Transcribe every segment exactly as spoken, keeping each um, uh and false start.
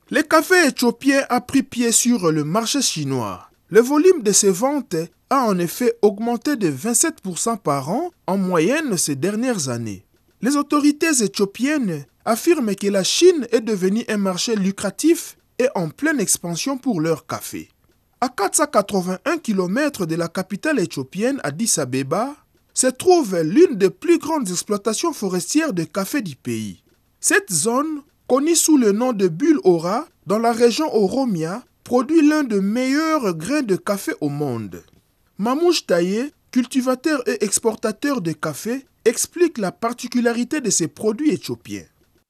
Le café éthiopien a pris pied sur le marché chinois. Le volume de ses ventes a en effet augmenté de vingt-sept pour cent par an en moyenne ces dernières années. Les autorités éthiopiennes affirment que la Chine est devenue un marché lucratif et en pleine expansion pour leur café. À quatre cent quatre-vingt-un kilomètres de la capitale éthiopienne, Addis Abeba, se trouve l'une des plus grandes exploitations forestières de café du pays. Cette zone, connue sous le nom de Bulle Ora, dans la région Oromia, produit l'un des meilleurs grains de café au monde. Mamouche Taye, cultivateur et exportateur de café, explique la particularité de ces produits éthiopiens.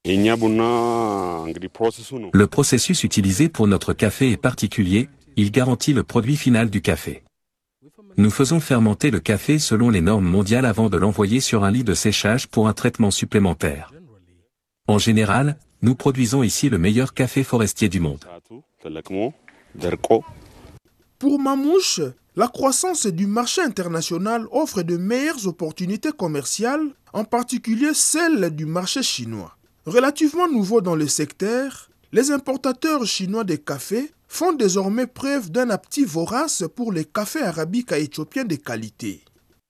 Le processus utilisé pour notre café est particulier, il garantit le produit final du café. Nous faisons fermenter le café selon les normes mondiales avant de l'envoyer sur un lit de séchage pour un traitement supplémentaire. En général, nous produisons ici le meilleur café forestier du monde. Pour Mamouche, la croissance du marché international offre de meilleures opportunités commerciales, en particulier celle du marché chinois. Relativement nouveau dans le secteur, les importateurs chinois de café font désormais preuve d'un appétit vorace pour les cafés arabiques éthiopiens de qualité.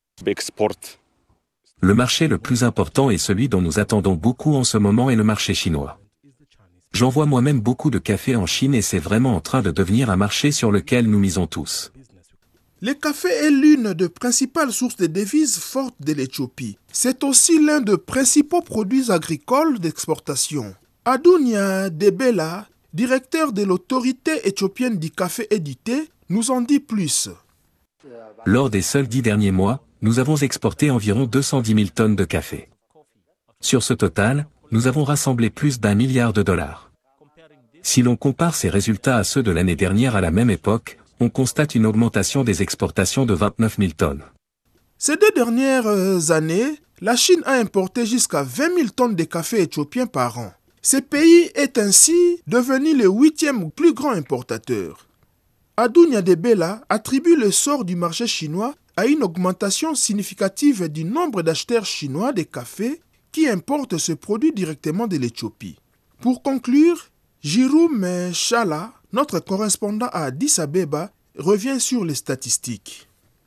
Le marché le plus important et celui dont nous attendons beaucoup en ce moment est le marché chinois. J'envoie moi-même beaucoup de café en Chine et c'est vraiment en train de devenir un marché sur lequel nous misons tous. Le café est l'une des principales sources de devises fortes de l'Éthiopie. C'est aussi l'un des principaux produits agricoles d'exportation. Adounia Debela, directeur de l'autorité éthiopienne du café et du thé, nous en dit plus. Lors des seuls dix derniers mois, nous avons exporté environ deux cent dix mille tonnes de café. Sur ce total, nous avons rassemblé plus d'un milliard de dollars. Si l'on compare ces résultats à ceux de l'année dernière à la même époque, on constate une augmentation des exportations de vingt-neuf mille tonnes. Ces deux dernières années, la Chine a importé jusqu'à vingt mille tonnes de café éthiopien par an. Ce pays est ainsi devenu le huitième plus grand importateur. Adounia Debela attribue le sort du marché chinois à une augmentation significative du nombre d'acheteurs chinois de café qui importent ce produit directement de l'Éthiopie. Pour conclure, Jérôme Chala, notre correspondant à Addis Abeba, revient sur les statistiques.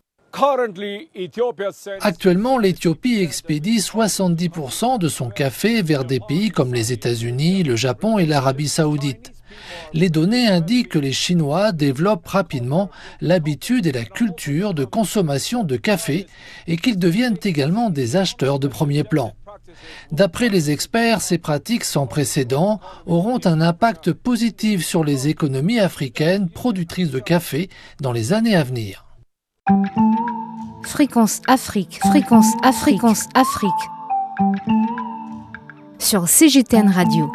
Actuellement, l'Éthiopie expédie soixante-dix pour cent de son café vers des pays comme les États-Unis, le Japon et l'Arabie saoudite. Les données indiquent que les Chinois développent rapidement l'habitude et la culture de consommation de café et qu'ils deviennent également des acheteurs de premier plan. D'après les experts, ces pratiques sans précédent auront un impact positif sur les économies africaines productrices de café dans les années à venir. Fréquence Afrique, Fréquence Afrique, Fréquence Afrique. Sur C G T N Radio.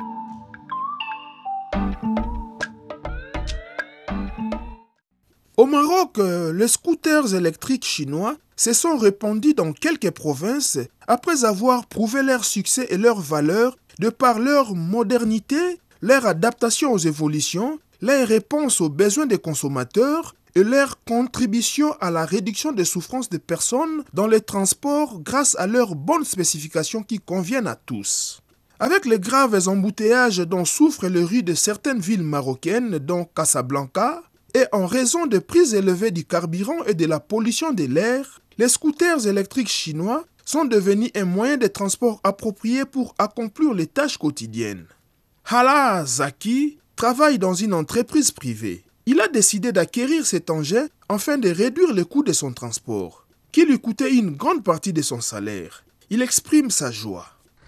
Au Maroc, les scooters électriques chinois se sont répandus dans quelques provinces après avoir prouvé leur succès et leur valeur de par leur modernité, leur adaptation aux évolutions, leur réponse aux besoins des consommateurs et leur contribution à la réduction des souffrances des personnes dans les transports grâce à leurs bonnes spécifications qui conviennent à tous. Avec les graves embouteillages dont souffrent les rues de certaines villes marocaines, dont Casablanca, et en raison de prix élevés du carburant et de la pollution de l'air, les scooters électriques chinois sont devenus un moyen de transport approprié pour accomplir les tâches quotidiennes. Hala Zaki travaille dans une entreprise privée. Il a décidé d'acquérir cet engin afin de réduire le coût de son transport, qui lui coûtait une grande partie de son salaire. Il exprime sa joie.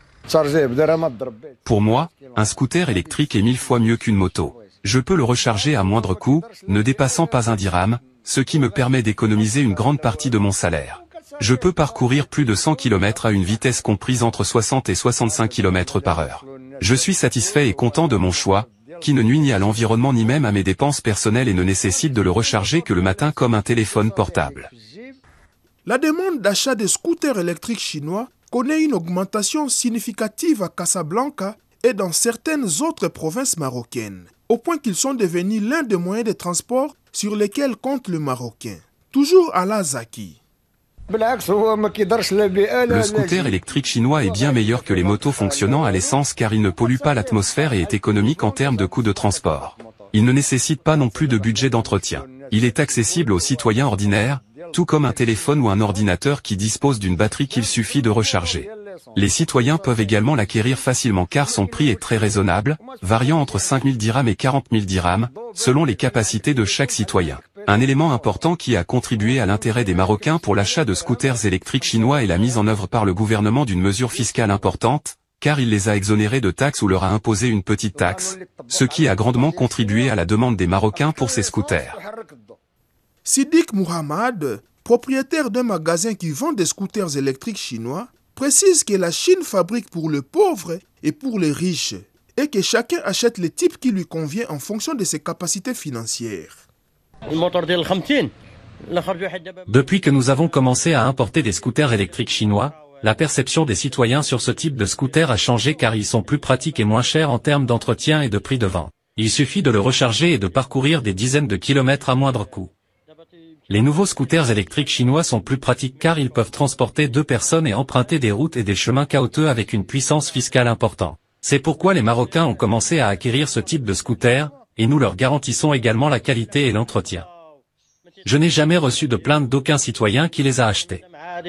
Pour moi, un scooter électrique est mille fois mieux qu'une moto. Je peux le recharger à moindre coût, ne dépassant pas un dirham, ce qui me permet d'économiser une grande partie de mon salaire. Je peux parcourir plus de cent kilomètres à une vitesse comprise entre soixante et soixante-cinq kilomètres par heure. Je suis satisfait et content de mon choix, qui ne nuit ni à l'environnement ni même à mes dépenses personnelles et ne nécessite de le recharger que le matin comme un téléphone portable. La demande d'achat de scooters électriques chinois connaît une augmentation significative à Casablanca et dans certaines autres provinces marocaines, au point qu'ils sont devenus l'un des moyens de transport sur lesquels compte le Marocain. Toujours Hala Zaki. Le scooter électrique chinois est bien meilleur que les motos fonctionnant à l'essence car il ne pollue pas l'atmosphère et est économique en termes de coûts de transport. Il ne nécessite pas non plus de budget d'entretien. Il est accessible aux citoyens ordinaires, tout comme un téléphone ou un ordinateur qui dispose d'une batterie qu'il suffit de recharger. Les citoyens peuvent également l'acquérir facilement car son prix est très raisonnable, variant entre cinq mille dirhams et quarante mille dirhams, selon les capacités de chaque citoyen. Un élément important qui a contribué à l'intérêt des Marocains pour l'achat de scooters électriques chinois est la mise en œuvre par le gouvernement d'une mesure fiscale importante, car il les a exonérés de taxes ou leur a imposé une petite taxe, ce qui a grandement contribué à la demande des Marocains pour ces scooters. Siddiq Mohamed, propriétaire d'un magasin qui vend des scooters électriques chinois, précise que la Chine fabrique pour le pauvre et pour les riches, et que chacun achète le type qui lui convient en fonction de ses capacités financières. Depuis que nous avons commencé à importer des scooters électriques chinois, la perception des citoyens sur ce type de scooter a changé car ils sont plus pratiques et moins chers en termes d'entretien et de prix de vente. Il suffit de le recharger et de parcourir des dizaines de kilomètres à moindre coût. Les nouveaux scooters électriques chinois sont plus pratiques car ils peuvent transporter deux personnes et emprunter des routes et des chemins caouteux avec une puissance fiscale importante. C'est pourquoi les Marocains ont commencé à acquérir ce type de scooter, et nous leur garantissons également la qualité et l'entretien. Je n'ai jamais reçu de plainte d'aucun citoyen qui les a achetés.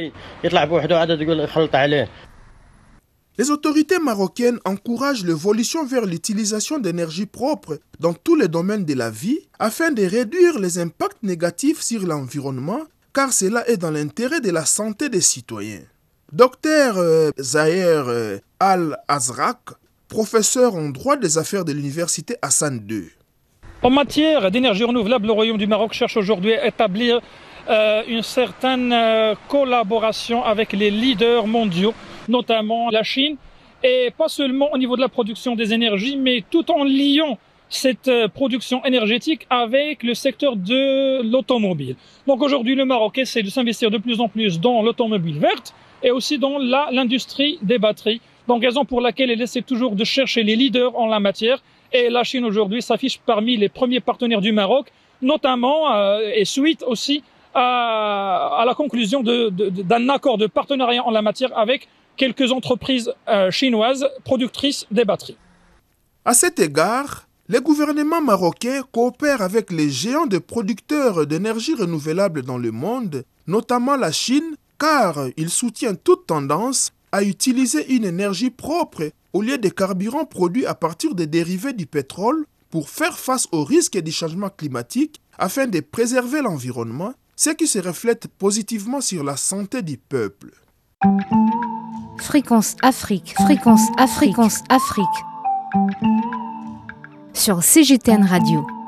Les autorités marocaines encouragent l'évolution vers l'utilisation d'énergie propre dans tous les domaines de la vie afin de réduire les impacts négatifs sur l'environnement, car cela est dans l'intérêt de la santé des citoyens. Docteur euh, Zahir euh, Al-Azraq, professeur en droit des affaires de l'université Hassan deux. En matière d'énergie renouvelable, le Royaume du Maroc cherche aujourd'hui à établir euh, une certaine euh, collaboration avec les leaders mondiaux, notamment la Chine, et pas seulement au niveau de la production des énergies, mais tout en liant cette euh, production énergétique avec le secteur de l'automobile. Donc aujourd'hui, le Maroc essaie de s'investir de plus en plus dans l'automobile verte et aussi dans la, l'industrie des batteries. Donc raison pour laquelle elle essaie toujours de chercher les leaders en la matière. Et la Chine aujourd'hui s'affiche parmi les premiers partenaires du Maroc, notamment euh, et suite aussi à, à la conclusion de, de, d'un accord de partenariat en la matière avec quelques entreprises euh, chinoises productrices des batteries. À cet égard, les gouvernements marocains coopèrent avec les géants de producteurs d'énergie renouvelable dans le monde, notamment la Chine, car ils soutiennent toute tendance à utiliser une énergie propre au lieu des carburants produits à partir des dérivés du pétrole pour faire face aux risques du changement climatique afin de préserver l'environnement, ce qui se reflète positivement sur la santé du peuple. Fréquence Afrique, Fréquence Afrique, Fréquence Afrique. Sur C G T N Radio.